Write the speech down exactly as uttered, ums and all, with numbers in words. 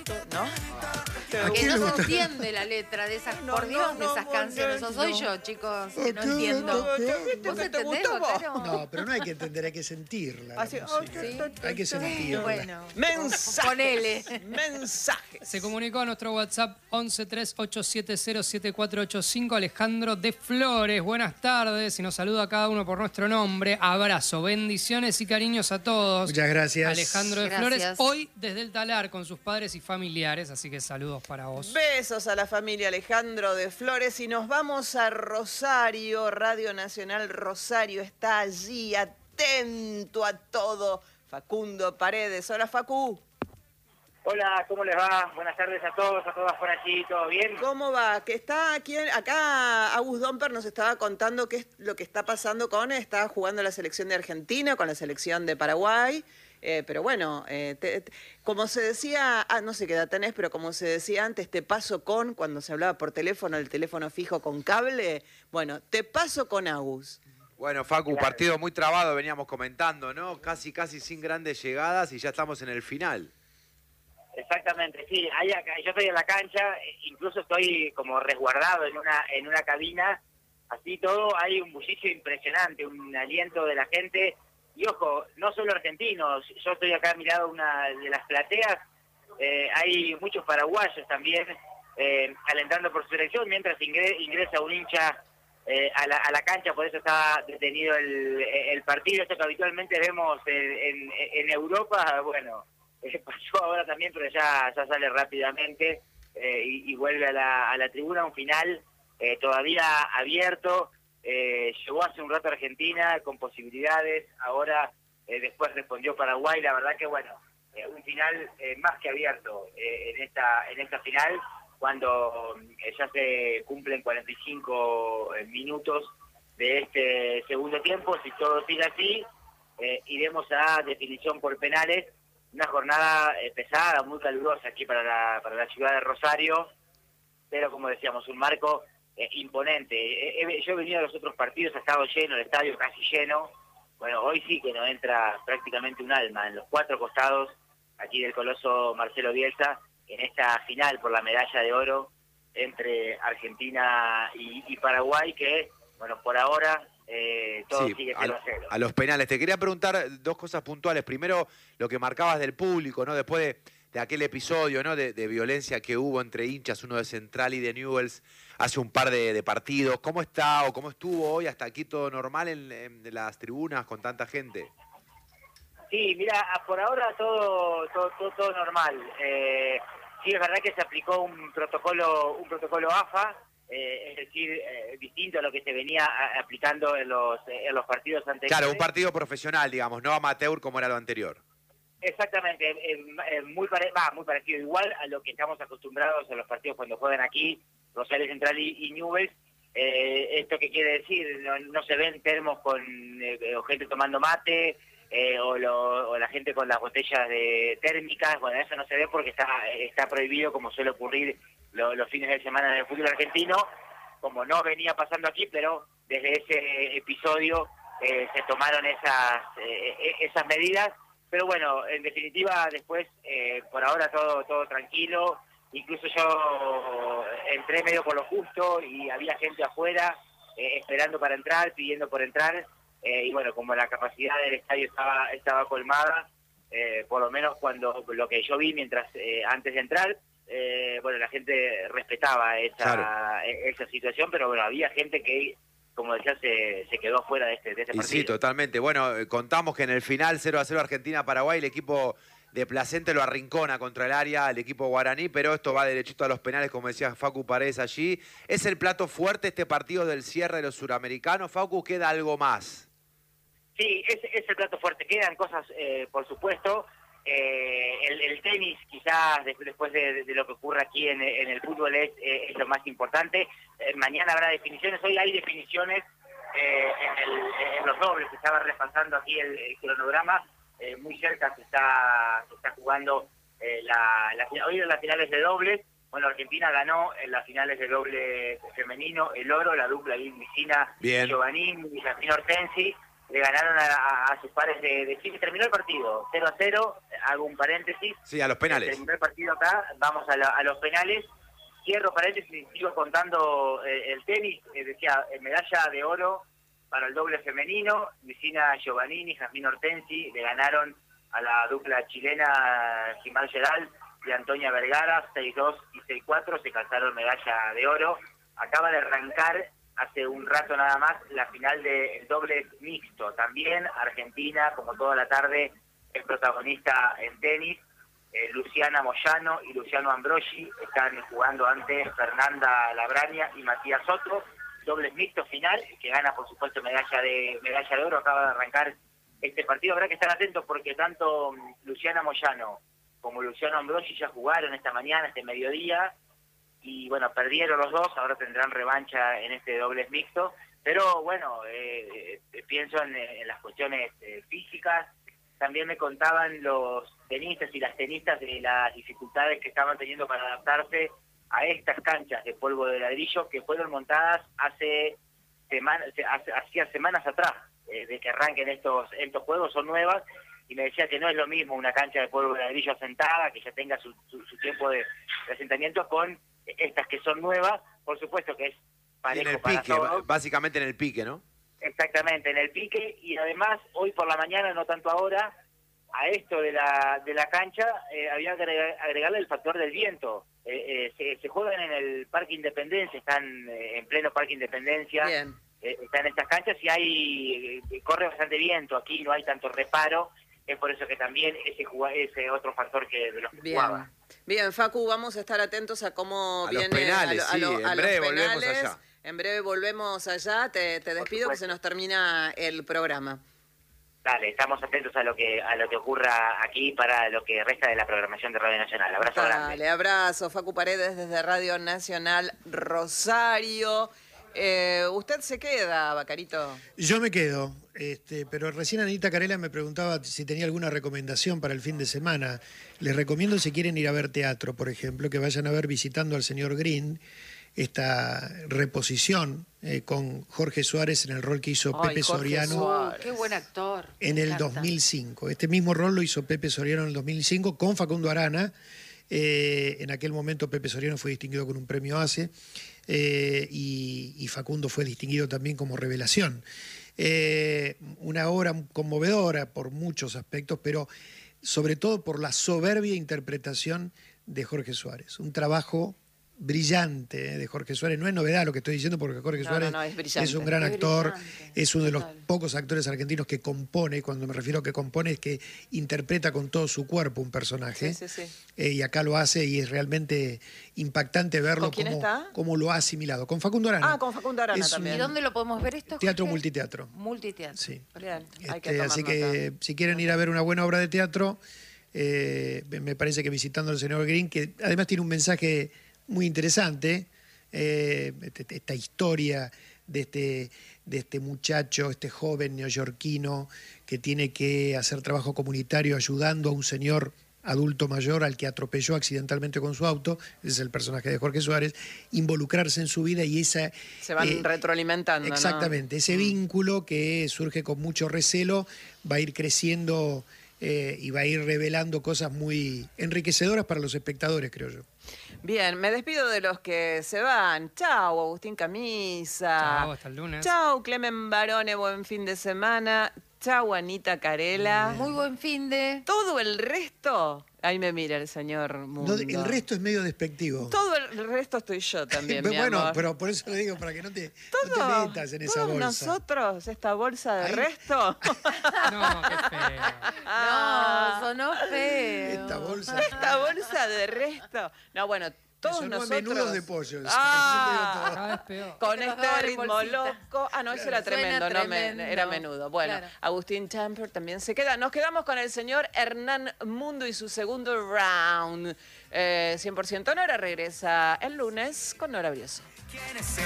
¿no? Que no se entiende la letra de esas, No, por Dios, no, de esas no, canciones. no, ¿O soy no. yo, chicos? Que no Acá, entiendo. acá. ¿Vos ¿Te entendés, gustó? Bocaro? No, pero no hay que entender, hay que sentirla. la Así, música. ¿sí? Hay que sentirla. Bueno, Mensajes. ponele. Mensajes. Se comunicó a nuestro WhatsApp once tres ocho siete cero siete cuatro ocho cinco Alejandro de Flores. Buenas tardes y nos saluda a cada uno por nuestro nombre. Abrazo, bendiciones y cariños a todos. Muchas gracias. Alejandro de Gracias. Flores, hoy desde el Talar con sus padres y familiares, así que saludos para vos. Besos a la familia Alejandro de Flores y nos vamos a Rosario. Radio Nacional Rosario está allí, atento a todo. Facundo Paredes. Hola, Facu. Hola, ¿cómo les va? Buenas tardes a todos, a todas por allí, ¿todo bien? ¿Cómo va? Que está aquí, acá Agus Domper nos estaba contando qué es lo que está pasando con, está jugando la selección de Argentina con la selección de Paraguay, eh, pero bueno, eh, te, te, como se decía, ah, no sé qué edad tenés, pero como se decía antes, te paso con, cuando se hablaba por teléfono, el teléfono fijo con cable, bueno, te paso con Agus. Bueno, Facu, Claro. partido muy trabado, veníamos comentando, ¿no? Casi, casi sin grandes llegadas y ya estamos en el final. Exactamente, sí. Hay acá, yo estoy en la cancha, incluso estoy como resguardado en una en una cabina, así todo, hay un bullicio impresionante, un aliento de la gente. Y ojo, no solo argentinos, yo estoy acá mirado una de las plateas, eh, hay muchos paraguayos también eh, alentando por su selección, mientras ingre, ingresa un hincha eh, a, la, a la cancha, por eso está detenido el, el partido. Esto que habitualmente vemos en, en, en Europa, bueno, eh, pasó ahora también, pero ya, ya sale rápidamente eh, y, y vuelve a la, a la tribuna. Un final eh, todavía abierto. Eh, llegó hace un rato a Argentina con posibilidades, ahora eh, después respondió Paraguay. La verdad que bueno, eh, un final eh, más que abierto eh, en esta en esta final, cuando eh, ya se cumplen cuarenta y cinco minutos de este segundo tiempo. Si todo sigue así, eh, iremos a definición por penales. Una jornada eh, pesada, muy calurosa aquí para la, para la ciudad de Rosario, pero como decíamos, un marco Eh, imponente. Eh, eh, yo he venido a los otros partidos, ha estado lleno, el estadio casi lleno. Bueno, hoy sí que no entra prácticamente un alma en los cuatro costados aquí del coloso Marcelo Bielsa, en esta final por la medalla de oro entre Argentina y, y Paraguay, que, bueno, por ahora eh, todo Sí, sigue a, cero a cero. a los penales. Te quería preguntar dos cosas puntuales. Primero, lo que marcabas del público, ¿no? Después de, de aquel episodio, ¿no? De, de violencia que hubo entre hinchas, uno de Central y de Newell's, hace un par de, de partidos. ¿Cómo está o cómo estuvo hoy hasta aquí todo normal en, en las tribunas con tanta gente? Sí, mira, por ahora todo todo, todo, todo normal. Eh, sí, es verdad que se aplicó un protocolo un protocolo A F A, eh, es decir, eh, distinto a lo que se venía a, aplicando en los en los partidos anteriores. Claro, un partido profesional, digamos, no amateur como era lo anterior. Exactamente, eh, eh, muy, pare bah, muy parecido, igual a lo que estamos acostumbrados en los partidos cuando juegan aquí, Rosario Central y, y Newell's. Eh, ¿Esto qué quiere decir? No, no se ven termos con eh, o gente tomando mate, eh, o, lo, o la gente con las botellas de térmicas. Bueno, eso no se ve porque está está prohibido, como suele ocurrir lo, los fines de semana en el fútbol argentino, como no venía pasando aquí, pero desde ese episodio eh, se tomaron esas eh, esas medidas. Pero bueno, en definitiva, después, eh, por ahora todo todo tranquilo. Incluso yo entré medio por lo justo y había gente afuera eh, esperando para entrar, pidiendo por entrar. Eh, y bueno, como la capacidad del estadio estaba estaba colmada, eh, por lo menos cuando lo que yo vi mientras eh, antes de entrar, eh, bueno, la gente respetaba esa, Claro. esa situación, pero bueno, había gente que, como decía, se, se quedó fuera de este, de este Y partido. sí, totalmente. Bueno, eh, contamos que en el final cero a cero Argentina-Paraguay, el equipo de Placente lo arrincona contra el área, el equipo guaraní, pero esto va derechito a los penales, como decía Facu Paredes allí. ¿Es el plato fuerte este partido del cierre de los suramericanos? Facu, ¿queda algo más? Sí, es, es el plato fuerte. Quedan cosas, eh, por supuesto. Eh, el, el tenis, quizás después de, de lo que ocurre aquí en, en el fútbol, es, eh, es lo más importante. Eh, mañana habrá definiciones. Hoy hay definiciones eh, en, el, en los dobles. Se estaba repasando aquí el, el cronograma. Eh, muy cerca se está, se está jugando eh, la, la, hoy en las finales de dobles. Bueno, Argentina ganó en las finales de doble femenino el oro, la dupla Vicina Bien. Giovanni y Jacqueline Hortensi. le ganaron a, a, a sus pares de, de Chile. Terminó el partido cero a cero, hago un paréntesis. Sí, a los penales. Terminó el partido acá, vamos a, la, a los penales. Cierro paréntesis y sigo contando eh, el tenis. Eh, decía, eh, medalla de oro para el doble femenino. Lucina Giovannini, Jazmín Hortensi le ganaron a la dupla chilena Jimar Geral y Antonia Vergara, seis dos y seis cuatro, se calzaron medalla de oro. Acaba de arrancar hace un rato nada más la final del doble mixto. También Argentina, como toda la tarde, es protagonista en tenis. Eh, Luciana Moyano y Luciano Ambrogi están jugando ante Fernanda Labrania y Matías Soto. Dobles mixto final, que gana por supuesto medalla de medalla de oro. Acaba de arrancar este partido. Habrá que estar atentos porque tanto Luciana Moyano como Luciano Ambrogi ya jugaron esta mañana, este mediodía, y bueno, perdieron los dos, ahora tendrán revancha en este dobles mixto, pero bueno, eh, eh, pienso en, en las cuestiones eh, físicas. También me contaban los tenistas y las tenistas de las dificultades que estaban teniendo para adaptarse a estas canchas de polvo de ladrillo que fueron montadas hace semanas, hace, hacía semanas atrás, eh, de que arranquen estos, estos juegos, son nuevas, y me decía que no es lo mismo una cancha de polvo de ladrillo asentada, que ya tenga su, su, su tiempo de, de asentamiento, con estas que son nuevas. Por supuesto que es parejo en el para pique, todos. básicamente en el pique, ¿no? Exactamente, en el pique, y además hoy por la mañana, no tanto ahora, a esto de la de la cancha eh, había que agregar, agregarle el factor del viento. Eh, eh, se, se juegan en el Parque Independencia, están eh, en pleno Parque Independencia. Bien. Eh, están en estas canchas y hay eh, corre bastante viento, aquí no hay tanto reparo. Es por eso que también ese ese otro factor que de los que Bien. jugaba. Bien, Facu, vamos a estar atentos a cómo A los viene penales, a, lo- a sí, lo- a en los breve volvemos penales. allá. En breve volvemos allá. Te, te despido que supuesto. se nos termina el programa. Dale, estamos atentos a lo que a lo que ocurra aquí para lo que resta de la programación de Radio Nacional. Abrazo grande. Dale, abrazo. Facu Paredes desde Radio Nacional Rosario. Eh, ¿Usted se queda, Bacarito? Yo me quedo, este, pero recién Anita Carela me preguntaba si tenía alguna recomendación para el fin de semana. Les recomiendo, si quieren ir a ver teatro, por ejemplo, que vayan a ver Visitando al señor Green, esta reposición eh, con Jorge Suárez en el rol que hizo Ay, Pepe Jorge Soriano Suárez. Uh, qué buen actor. en Me el encanta. dos mil cinco. Este mismo rol lo hizo Pepe Soriano en el dos mil cinco con Facundo Arana. Eh, en aquel momento Pepe Soriano fue distinguido con un premio ACE eh, y, y Facundo fue distinguido también como revelación. Eh, una obra conmovedora por muchos aspectos, pero sobre todo por la soberbia interpretación de Jorge Suárez. Un trabajo brillante eh, de Jorge Suárez. No es novedad lo que estoy diciendo, porque Jorge No, Suárez no, no, es brillante. un gran Es actor, brillante, es uno de los total. pocos actores argentinos que compone. Cuando me refiero a que compone, es que interpreta con todo su cuerpo un personaje. Sí, sí, sí. Eh, y acá lo hace y es realmente impactante verlo ¿Con quién cómo, está? cómo lo ha asimilado. Con Facundo Arana. Ah, con Facundo Arana Es un- también. ¿Y dónde lo podemos ver esto? Teatro Jorge? multiteatro. Multiteatro. Sí. Bien, hay que Este, tomar así nota. que si quieren ir a ver una buena obra de teatro, eh, me parece que Visitando al señor Green, que además tiene un mensaje muy interesante, eh, este- esta historia de este, de este muchacho, este joven neoyorquino que tiene que hacer trabajo comunitario ayudando a un señor adulto mayor al que atropelló accidentalmente con su auto, ese es el personaje de Jorge Suárez, involucrarse en su vida y esa... Se van eh, retroalimentando, ¿no? Exactamente, ese vínculo que surge con mucho recelo va a ir creciendo eh, y va a ir revelando cosas muy enriquecedoras para los espectadores, creo yo. Bien, me despido de los que se van. Chau, Agustín Camisa. Chao, hasta el lunes. Chau, Clemen Barone, buen fin de semana. Chau, Anita Carela. Muy buen fin de... Todo el resto, ahí me mira el señor Mundo. No, el resto es medio despectivo. Todo el resto estoy yo también, mi bueno, amor. pero por eso lo digo, para que no te, no Todo- te metas en esa todos bolsa. nosotros, esta bolsa de Ahí. resto. No, qué feo. Ah, No, sonó feo. Esta bolsa. esta bolsa de resto. No, bueno, todos sonó a nosotros. menudos de pollo. Ah. Cada vez peor. Con Te los este daba en ritmo bolsita. loco. Ah, no, eso era Suena tremendo, no me- tremendo. era menudo. Bueno, Claro. Agustín Champer también se queda. Nos quedamos con el señor Hernán Mundo y su segundo round. Eh, cien por ciento Nora regresa el lunes con Nora Brioso. ¿Quién es el